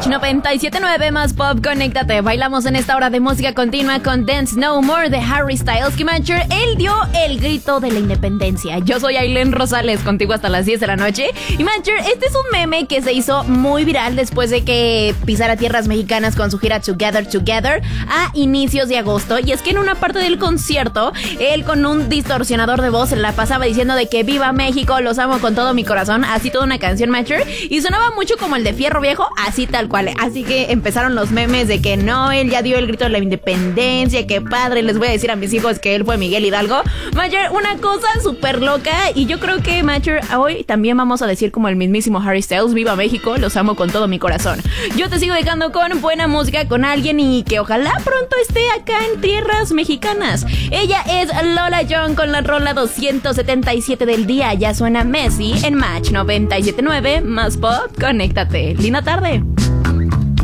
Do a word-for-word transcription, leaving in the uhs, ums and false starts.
Match noventa y siete punto nueve más pop, conéctate. Bailamos en esta hora de música continua con Dance No More de Harry Styles, que Matcher, él dio el grito de la independencia. Yo soy Ailén Rosales, contigo hasta las diez de la noche. Y Matcher, este es un meme que se hizo muy viral después de que pisara tierras mexicanas con su gira Together Together a inicios de agosto. Y es que en una parte del concierto, él con un distorsionador de voz la pasaba diciendo de que viva México, los amo con todo mi corazón, así toda una canción, Matcher. Y sonaba mucho como el de Fierro Viejo, así tal cual. Así que empezaron los memes de que no, él ya dio el grito de la independencia, que padre, les voy a decir a mis hijos que él fue Miguel Hidalgo. Matcher, una cosa súper loca. Y yo creo que, Matcher, hoy también vamos a decir como el mismísimo Harry Styles, viva México, los amo con todo mi corazón. Yo te sigo dejando con buena música, con alguien y que ojalá pronto esté acá en tierras mexicanas. Ella es Lola Young con la rola doscientos setenta y siete del día. Ya suena Messi en Match noventa y siete punto nueve más pop, conéctate. Linda tarde.